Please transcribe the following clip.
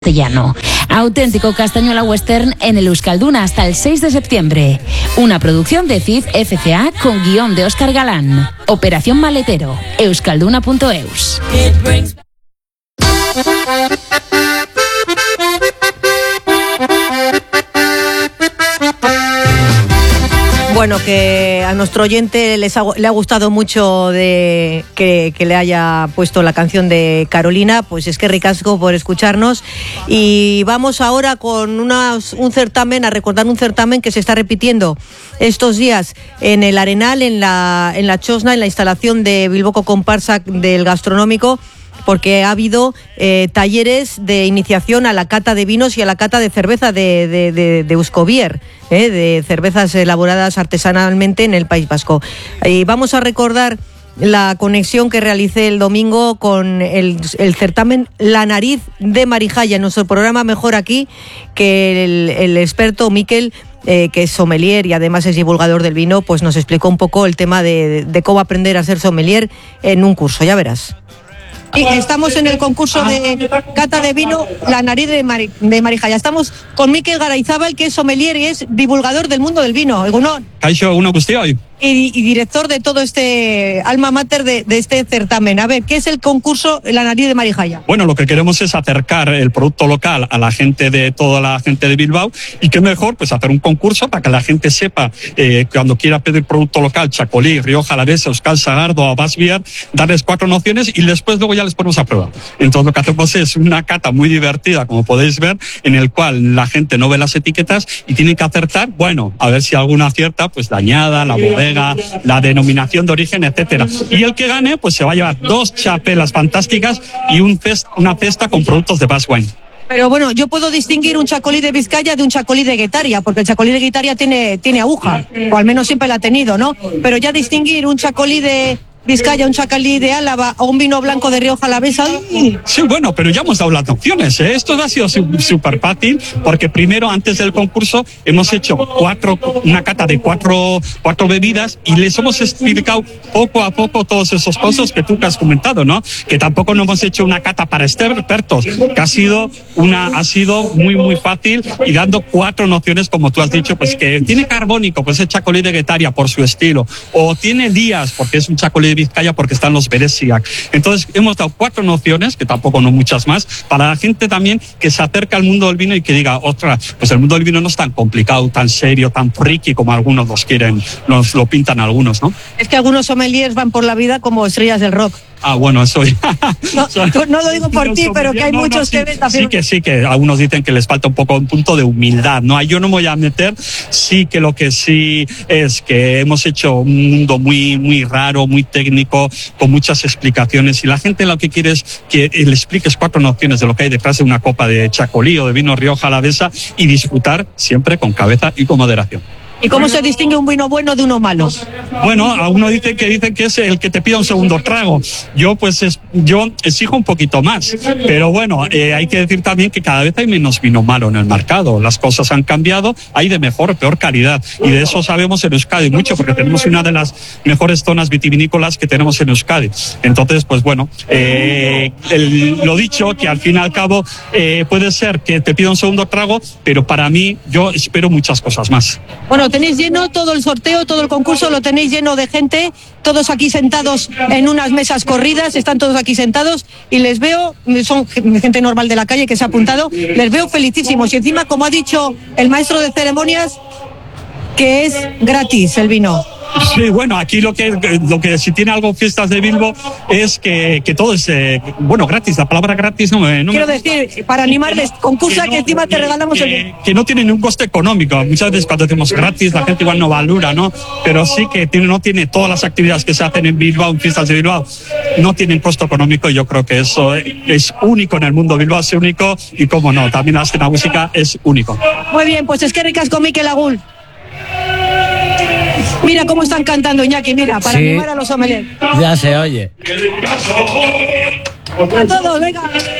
castellano. Auténtico castañuela western en el Euskalduna hasta el 6 de septiembre. Una producción de CID FCA con guión de Óscar Galán. Operación Maletero. Euskalduna.eus. Bueno, que a nuestro oyente le ha gustado mucho de que le haya puesto la canción de Carolina, pues es que ricasco por escucharnos. Y vamos ahora con un certamen, a recordar un certamen que se está repitiendo estos días en el Arenal, en la Chosna, en la instalación de Bilboko Comparsa del Gastronómico, porque ha habido talleres de iniciación a la cata de vinos y a la cata de cerveza de Euskobier, de cervezas elaboradas artesanalmente en el País Vasco. Y vamos a recordar la conexión que realicé el domingo con el certamen La Nariz de Marijaya, en nuestro programa Mejor Aquí, que el experto Miquel, que es sommelier y además es divulgador del vino, pues nos explicó un poco el tema de cómo aprender a ser sommelier en un curso, ya verás. Y estamos en el concurso de cata de vino La Nariz de Marijaya. Estamos con Mikel Garayzábal, que es sommelier y es divulgador del mundo del vino. Kaixo, una cuestión. Y director de todo este alma mater de este certamen. A ver, ¿qué es el concurso La Nariz de Marijaya? Bueno, lo que queremos es acercar el producto local a la gente toda la gente de Bilbao, y qué mejor pues hacer un concurso para que la gente sepa, cuando quiera pedir producto local, Chacolí, Rioja Alavesa, Euskal Sagardo o Basbiar, darles 4 nociones y después luego ya les ponemos a prueba. Entonces lo que hacemos es una cata muy divertida, como podéis ver, en el cual la gente no ve las etiquetas y tiene que acertar, bueno, a ver si alguna acierta, pues la añada, la bodega, la denominación de origen, etcétera. Y el que gane, pues se va a llevar 2 chapelas fantásticas y una cesta con productos de Basque Wine. Pero bueno, yo puedo distinguir un chacolí de Vizcaya de un chacolí de Guetaria, porque el chacolí de Guetaria tiene aguja, o al menos siempre la ha tenido, ¿no? Pero ya distinguir un chacolí de Vizcaya, un chacolí de Álava o un vino blanco de Rioja Alavesa. Sí, bueno, pero ya hemos dado las opciones, ¿eh? Esto ha sido súper fácil, porque primero, antes del concurso, hemos hecho una cata de cuatro bebidas y les hemos explicado poco a poco todos esos pasos que tú has comentado, ¿no? Que tampoco no hemos hecho una cata para expertos, que ha sido muy, muy fácil, y dando 4 nociones, como tú has dicho, pues que tiene carbónico, pues es chacolí de Guetaria por su estilo, o tiene días, porque es un chacolí de Vizcaya porque están los Beresiak. Entonces hemos dado 4 nociones, que tampoco no muchas más, para la gente también que se acerca al mundo del vino y que diga, ostras, pues el mundo del vino no es tan complicado, tan serio, tan friki como algunos nos lo pintan algunos, ¿no? Es que algunos sommeliers van por la vida como estrellas del rock. Ah, bueno, eso ya. No lo digo por ti, pero que hay muchos que ven también. Sí, que algunos dicen que les falta un punto de humildad, ¿no? Yo no me voy a meter, sí que lo que sí es que hemos hecho un mundo muy, muy raro, muy técnico, con muchas explicaciones, y la gente lo que quiere es que le expliques 4 nociones de lo que hay detrás de una copa de chacolí o de vino Rioja Alavesa, y disfrutar siempre con cabeza y con moderación. ¿Y cómo se distingue un vino bueno de uno malo? Bueno, a uno dicen que es el que te pida un segundo trago. Yo exijo un poquito más. Pero bueno, hay que decir también que cada vez hay menos vino malo en el mercado. Las cosas han cambiado, hay de mejor o peor calidad. Y de eso sabemos en Euskadi mucho, porque tenemos una de las mejores zonas vitivinícolas que tenemos en Euskadi. Entonces, pues bueno, lo dicho, que al fin y al cabo puede ser que te pida un segundo trago, pero para mí yo espero muchas cosas más. Bueno, tenéis lleno todo el sorteo, todo el concurso, lo tenéis lleno de gente, todos aquí sentados en unas mesas corridas, están todos aquí sentados y les veo, son gente normal de la calle que se ha apuntado, les veo felicísimos. Y encima, como ha dicho el maestro de ceremonias, que es gratis el vino. Sí, bueno, aquí lo que si tiene algo Fiestas de Bilbo es que todo es gratis. La palabra gratis no quiero decir, para animarles, concursa que encima te regalamos que no tiene ningún coste económico. Muchas veces cuando decimos gratis la gente igual no valora, ¿no? Pero sí que no tiene todas las actividades que se hacen en Bilbao, en Fiestas de Bilbao, no tienen costo económico, y yo creo que eso es único en el mundo. Bilbao es único, y cómo no, también la escena música es único. Muy bien, pues es que ricasco Mikel Agul. Mira cómo están cantando, Iñaki, mira, para animar a los sommeliers. Ya se oye. A todos, venga.